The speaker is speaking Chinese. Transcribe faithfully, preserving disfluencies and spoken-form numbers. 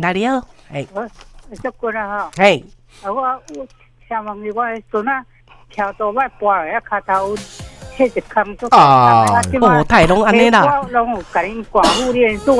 哪里哦？哎， 我足骨啦吼。 哎， 啊，我我想问你，我的孙啊，跳倒摆跋落遐骹头，迄一坑足啊，哦，太拢安尼啦。 我拢有甲恁寡妇练，拄